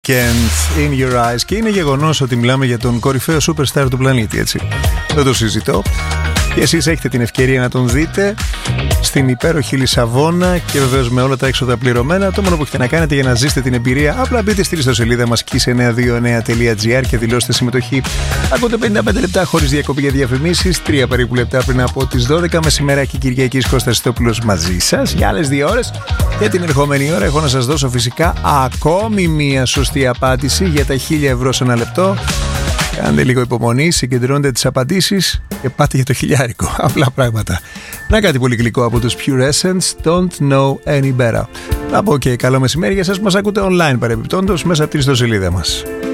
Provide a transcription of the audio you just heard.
Weekend, In Your Eyes. Και είναι γεγονός ότι μιλάμε για τον κορυφαίο superstar του πλανήτη, έτσι. Δεν το συζητώ. Και εσείς έχετε την ευκαιρία να τον δείτε στην υπέροχη Λισαβόνα και βεβαίως με όλα τα έξοδα πληρωμένα. Το μόνο που έχετε να κάνετε για να ζήσετε την εμπειρία, απλά μπείτε στη ιστοσελίδα μας kiss929.gr και δηλώστε συμμετοχή. Ακούτε 55 λεπτά χωρίς διακοπή για διαφημίσεις, 3 περίπου λεπτά πριν από τις 12 μεσημεράκι Κυριακής, Κώστας Στόπουλος μαζί σας για άλλες 2 ώρες. Για την ερχόμενη ώρα έχω να σας δώσω φυσικά ακόμη μία σωστή απάντηση για τα 1.000 ευρώ σε ένα λεπτό. Κάντε λίγο υπομονή, συγκεντρώνετε τις απαντήσεις και πάτε για το χιλιάρικο. Απλά πράγματα. Να κάτι πολύ γλυκό από τους Pure Essence, Don't Know Any Better. Να πω και καλό μεσημέρι για σας που μας ακούτε online παρεμπιπτόντως μέσα από την ιστοσελίδα μας.